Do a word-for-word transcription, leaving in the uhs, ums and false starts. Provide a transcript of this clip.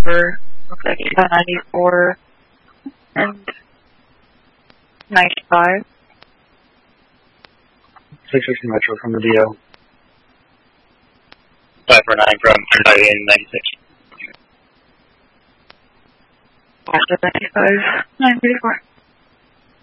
number. Looks like it's ninety-four and ninety-five. six sixty Metro from the D O. five four nine from ninety-six. Also ninety-five, nine thirty-four.